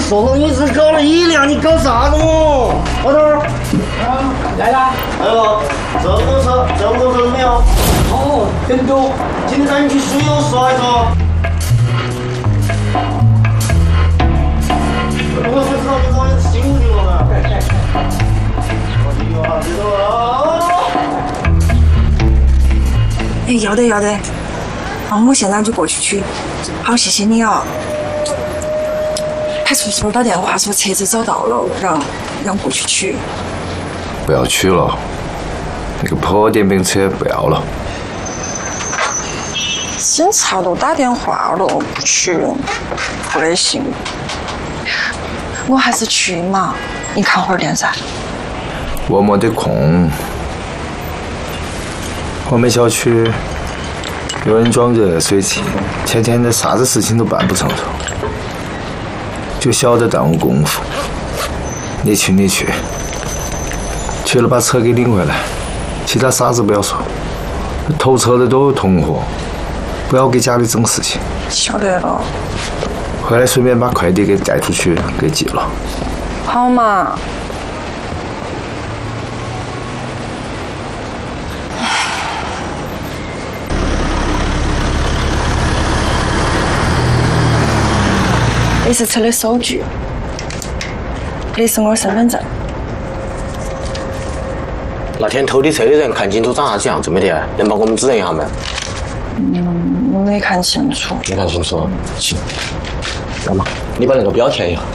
说了，你只搞了1辆，你搞啥子哦？老头儿， 来了。 来了，这么多车，这么多人没有？ 哦，很多。 今天带你去水友耍一耍。我才知道你早点辛苦你了嘛。我记住啊，记住啊！ 哎，要得要得，我现在就过去取。好，谢谢你啊。派出所打电话说车子找到了，让过去取。 不要取了，那个破电瓶车不要了。 警察都打电话了，不取不得行。我还是去嘛，你看会儿电噻。 我没得空。我们小区有人装热水器，天天的啥子事情都办不成头，就晓得耽误功夫。你去，去了把车给领回来，其他啥子不要说，偷车的都有同伙，不要给家里整事情。 晓得了。 回来顺便把快递给带出去，给寄了。 好嘛。这是车的收据，这是我身份证。 那天偷你车的人看清楚长啥子样子没得？能帮我们指认一下没？ 没看清楚。 没看清楚，行。干嘛？你把那个表填一下。